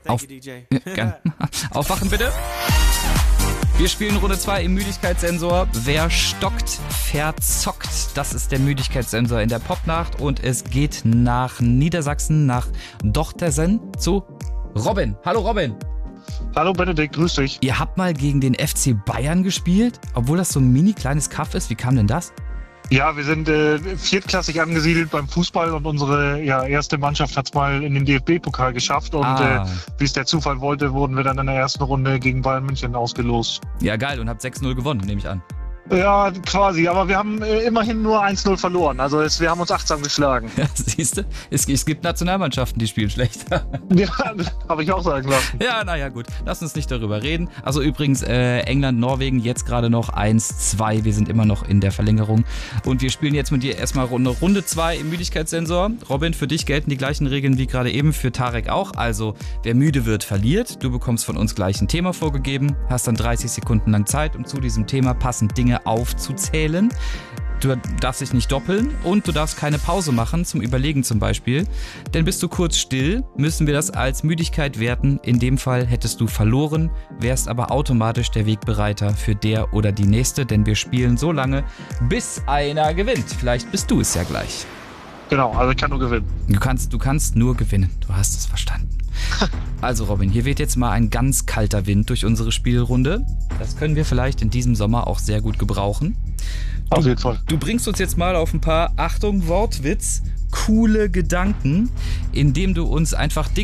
Aufwachen bitte. Wir spielen Runde 2 im Müdigkeitssensor. Wer stockt, verzockt. Das ist der Müdigkeitssensor in der Popnacht und es geht nach Niedersachsen, nach Dochtersen zu Robin. Hallo Robin. Hallo Benedikt, grüß dich. Ihr habt mal gegen den FC Bayern gespielt, obwohl das so ein mini kleines Kaff ist. Wie kam denn das? Ja, wir sind viertklassig angesiedelt beim Fußball und unsere erste Mannschaft hat es mal in den DFB-Pokal geschafft und wie es der Zufall wollte, wurden wir dann in der ersten Runde gegen Bayern München ausgelost. Ja, geil, und habt 6-0 gewonnen, nehme ich an. Ja, quasi, aber wir haben immerhin nur 1-0 verloren, also wir haben uns achtsam geschlagen. Ja, siehst du, es gibt Nationalmannschaften, die spielen schlechter. Ja, habe ich auch sagen lassen. Ja, naja, gut, lass uns nicht darüber reden. Also übrigens, England, Norwegen, jetzt gerade noch 1-2, wir sind immer noch in der Verlängerung. Und wir spielen jetzt mit dir erstmal Runde 2 im Müdigkeitssensor. Robin, für dich gelten die gleichen Regeln wie gerade eben, für Tarek auch. Also, wer müde wird, verliert. Du bekommst von uns gleich ein Thema vorgegeben, hast dann 30 Sekunden lang Zeit, um zu diesem Thema passend Dinge aufzuzählen. Du darfst dich nicht doppeln und du darfst keine Pause machen, zum Überlegen zum Beispiel. Denn bist du kurz still, müssen wir das als Müdigkeit werten. In dem Fall hättest du verloren, wärst aber automatisch der Wegbereiter für der oder die nächste, denn wir spielen so lange, bis einer gewinnt. Vielleicht bist du es ja gleich. Genau, also ich kann nur gewinnen. Du kannst nur gewinnen, du hast es verstanden. Also Robin, hier weht jetzt mal ein ganz kalter Wind durch unsere Spielrunde. Das können wir vielleicht in diesem Sommer auch sehr gut gebrauchen. Auf jeden Fall. Du bringst uns jetzt mal auf ein paar, Achtung, Wortwitz, coole Gedanken, indem du uns einfach Dinge